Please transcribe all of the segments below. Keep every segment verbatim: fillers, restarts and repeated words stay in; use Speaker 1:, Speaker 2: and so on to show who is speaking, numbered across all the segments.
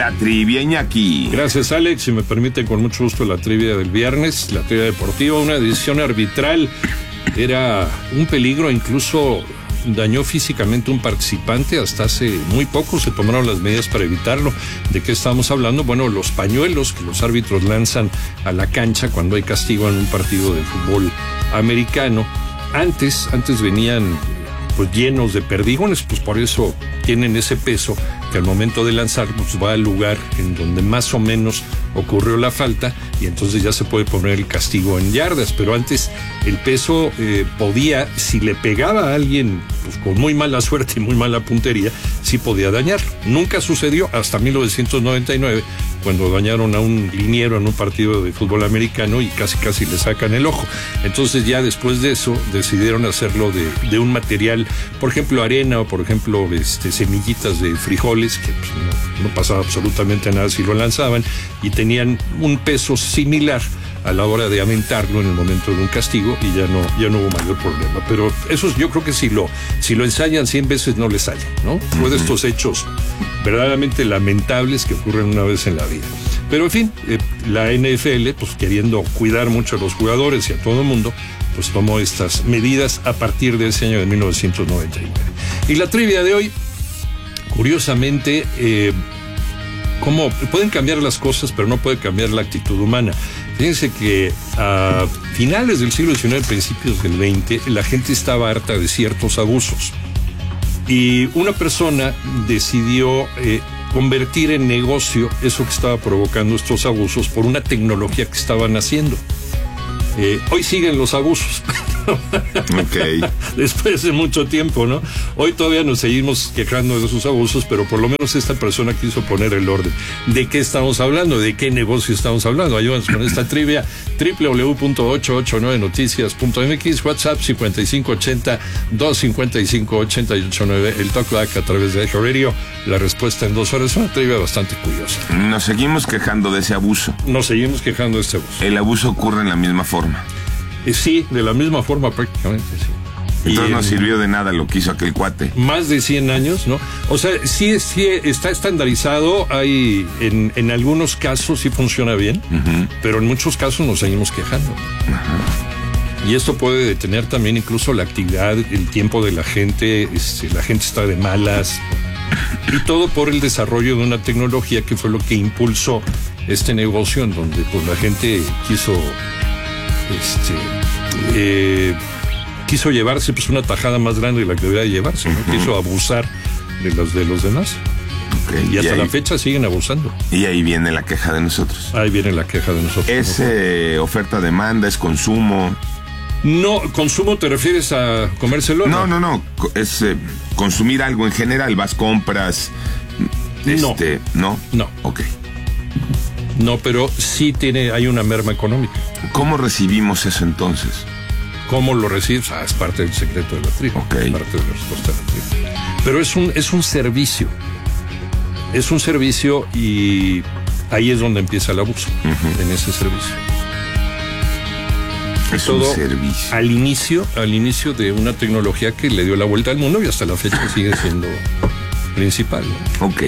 Speaker 1: la trivia, Iñaki.
Speaker 2: Gracias, Alex. Si me permiten, con mucho gusto, la trivia del viernes, la trivia deportiva, una decisión arbitral. Era un peligro, incluso dañó físicamente un participante. Hasta hace muy poco se tomaron las medidas para evitarlo. ¿De qué estamos hablando? Bueno, los pañuelos que los árbitros lanzan a la cancha cuando hay castigo en un partido de fútbol americano. Antes, antes venían pues llenos de perdigones, pues por eso tienen ese peso que al momento de lanzar pues va al lugar en donde más o menos ocurrió la falta y entonces ya se puede poner el castigo en yardas, pero antes el peso eh, podía, si le pegaba a alguien pues con muy mala suerte y muy mala puntería, sí podía dañar. Nunca sucedió hasta mil novecientos noventa y nueve, cuando dañaron a un liniero en un partido de fútbol americano y casi casi le sacan el ojo. Entonces ya después de eso decidieron hacerlo de, de un material, por ejemplo arena o por ejemplo este, semillitas de frijoles, que pues, no, no pasaba absolutamente nada si lo lanzaban, y tenían un peso similar a la hora de aventarlo en el momento de un castigo y ya no, ya no hubo mayor problema. Pero eso yo creo que si lo, si lo ensayan cien veces no le sale, ¿no? Fue de estos hechos verdaderamente lamentables que ocurren una vez en la vida. Pero en fin, eh, la N F L, pues queriendo cuidar mucho a los jugadores y a todo el mundo, pues tomó estas medidas a partir de ese año de mil novecientos noventa y nueve. Y la trivia de hoy, curiosamente, eh, cómo pueden cambiar las cosas, pero no puede cambiar la actitud humana. Fíjense que a finales del siglo diecinueve, principios del veinte, la gente estaba harta de ciertos abusos. Y una persona decidió eh, convertir en negocio eso que estaba provocando estos abusos por una tecnología que estaban haciendo. Eh, hoy siguen los abusos.
Speaker 1: Okay.
Speaker 2: Después de mucho tiempo, ¿no? Hoy todavía nos seguimos quejando de esos abusos, pero por lo menos esta persona quiso poner el orden. ¿De qué estamos hablando? ¿De qué negocio estamos hablando? Ayúdanos con esta trivia. doble u doble u doble u punto ochocientos ochenta y nueve noticias punto m x, WhatsApp cincuenta y cinco ochenta, doscientos cincuenta y cinco, ochenta y ocho nueve, el talkback a través de Eje Radio. La respuesta en dos horas. Es una trivia bastante curiosa.
Speaker 1: Nos seguimos quejando de ese abuso.
Speaker 2: Nos seguimos quejando de este abuso.
Speaker 1: El abuso ocurre en la misma forma.
Speaker 2: Eh, sí, de la misma forma prácticamente, sí.
Speaker 1: Entonces
Speaker 2: y
Speaker 1: no
Speaker 2: en,
Speaker 1: sirvió de nada lo que hizo aquel cuate.
Speaker 2: Más de cien años, ¿no? O sea, sí, sí está estandarizado, hay en, en algunos casos sí funciona bien, uh-huh. pero en muchos casos nos seguimos quejando. Uh-huh. Y esto puede detener también incluso la actividad, el tiempo de la gente, este, la gente está de malas, y todo por el desarrollo de una tecnología que fue lo que impulsó este negocio, en donde pues la gente quiso este eh, quiso llevarse pues una tajada más grande de la que debía llevarse, ¿no? Uh-huh. Quiso abusar de los de los demás. Okay. Y hasta y ahí, la fecha siguen abusando.
Speaker 1: Y ahí viene la queja de nosotros.
Speaker 2: Ahí viene la queja de nosotros.
Speaker 1: ¿Es eh, oferta-demanda? ¿Es consumo?
Speaker 2: No, ¿consumo te refieres a comérselo?
Speaker 1: No, no, no, no. Es eh, consumir algo en general. Vas, compras. Este, ¿no?
Speaker 2: No.
Speaker 1: Ok.
Speaker 2: No, pero sí tiene, hay una merma económica.
Speaker 1: ¿Cómo recibimos eso entonces?
Speaker 2: ¿Cómo lo recibes? Ah, es parte del secreto de la trivia.
Speaker 1: Okay.
Speaker 2: Es parte de la respuesta de la trivia. Pero es un, es un servicio. Es un servicio y ahí es donde empieza el abuso, uh-huh. en ese servicio.
Speaker 1: Es
Speaker 2: todo
Speaker 1: un servicio.
Speaker 2: Al inicio, al inicio de una tecnología que le dio la vuelta al mundo y hasta la fecha sigue siendo principal, ¿no?
Speaker 1: Ok.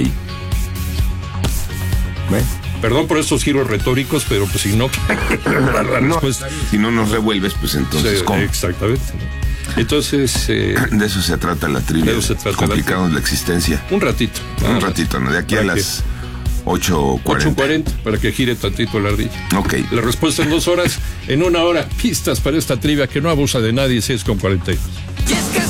Speaker 2: Bueno. Perdón por estos giros retóricos, pero pues si no, la, la
Speaker 1: no
Speaker 2: respuesta...
Speaker 1: si no nos revuelves, pues entonces
Speaker 2: sí,
Speaker 1: ¿cómo?
Speaker 2: Exactamente. Entonces... Eh,
Speaker 1: de eso se trata la trivia.
Speaker 2: De eso se trata
Speaker 1: complicado la, la existencia.
Speaker 2: Un ratito.
Speaker 1: Un ratito, ¿no? De aquí a las ocho cuarenta.
Speaker 2: ocho cuarenta, para que gire tantito la ardilla.
Speaker 1: Ok.
Speaker 2: La respuesta en dos horas. En una hora, pistas para esta trivia que no abusa de nadie, seis con cuarenta y dos.